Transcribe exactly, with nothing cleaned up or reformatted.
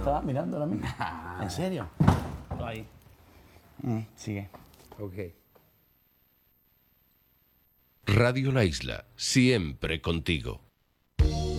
estaba mirando ahora mismo. ¿En serio? Ahí. Mm, sigue. Ok. Radio La Isla, siempre contigo.